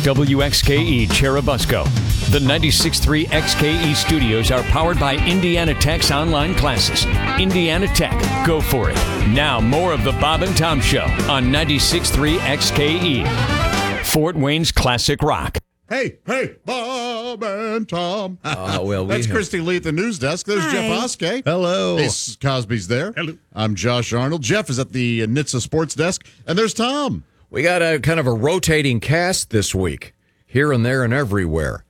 WXKE Cherubusco. The 96.3 XKE studios are powered by Indiana Tech's online classes. Indiana Tech, go for it. Now, more of the Bob and Tom Show on 96.3 XKE. Fort Wayne's classic rock. Hey, Bob and Tom. Well, That's Christy Lee at the news desk. There's Hi. Jeff Oskey. Hello. Hey, Cosby's there. Hello. I'm Josh Arnold. Jeff is at the NHTSA sports desk. And there's Tom. We got a kind of a rotating cast this week, here and there and everywhere.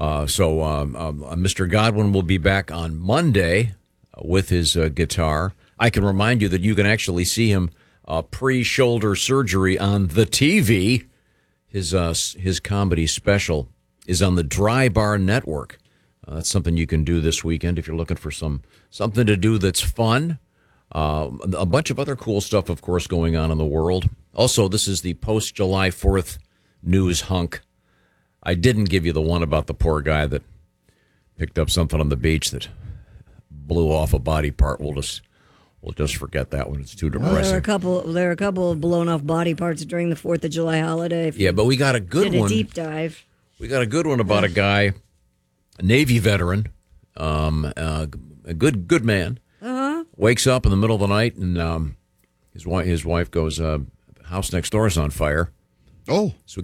Mr. Godwin will be back on Monday with his guitar. I can remind you that you can actually see him pre-shoulder surgery on the TV. His comedy special is on the Dry Bar Network. That's something you can do this weekend if you're looking for something to do that's fun. A bunch of other cool stuff, of course, going on in the world. Also, this is the post-July 4th news hunk. I didn't give you the one about the poor guy that picked up something on the beach that blew off a body part. We'll just forget that one. It's too depressing. There are a couple of blown off body parts during the 4th of July holiday. Yeah, but we got a good one. Did a deep dive. We got a good one about a guy, a Navy veteran, a good man. Wakes up in the middle of the night and his wife goes, house next door is on fire. Oh. So